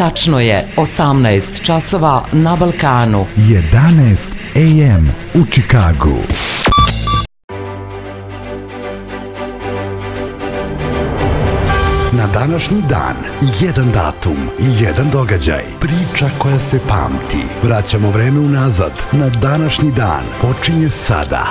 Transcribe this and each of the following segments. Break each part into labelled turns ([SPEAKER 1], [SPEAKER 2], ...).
[SPEAKER 1] Tačno je 18 časova na Balkanu.
[SPEAKER 2] 11 AM u Čikagu. Na današnji dan, jedan datum, jedan događaj, priča koja se pamti. Vraćamo vreme unazad, na današnji dan. Počinje sada.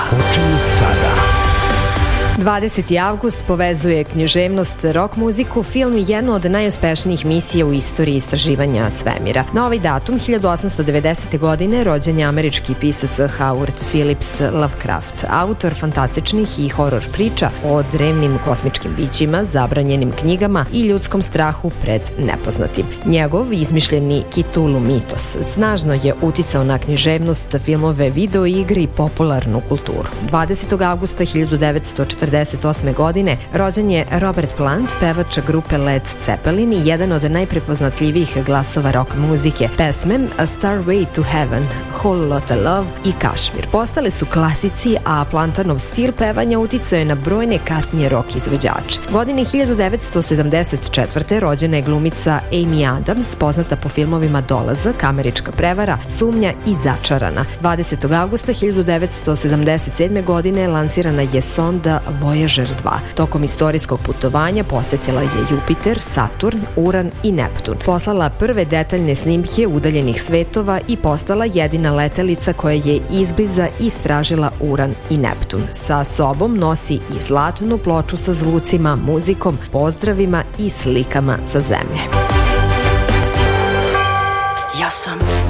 [SPEAKER 3] 20. avgust povezuje književnost, rock muziku, film i jednu od najuspešnijih misija u istoriji istraživanja svemira. Na ovaj datum, 1890. godine, rođen je američki pisac Howard Phillips Lovecraft, autor fantastičnih i horor priča o drevnim kosmičkim bićima, zabranjenim knjigama i ljudskom strahu pred nepoznatim. Njegov izmišljeni Cthulhu mitos snažno je uticao na književnost, filmove, video igre i popularnu kulturu. 20. avgusta 1948. godine rođen je Robert Plant, pevač grupe Led Zeppelin i jedan od najprepoznatljivijih glasova rock muzike. Pesme A Starway to Heaven, Whole Lotta Love i Kashmir postale su klasici, a Plantanov stil pevanja uticao je na brojne kasnije rock izvođače. Godine 1974. rođena je glumica Amy Adams, poznata po filmovima Dolazak, Američka prevara, Sumnja i Začarana. 20. avgusta 1977. godine lansirana je sonda Voyager 2. Tokom istorijskog putovanja posetila je Jupiter, Saturn, Uran i Neptun. Poslala prve detaljne snimke udaljenih svetova i postala jedina letelica koja je izbliza istražila Uran i Neptun. Sa sobom nosi i zlatnu ploču sa zvucima, muzikom, pozdravima i slikama sa Zemlje.
[SPEAKER 4] Ja sam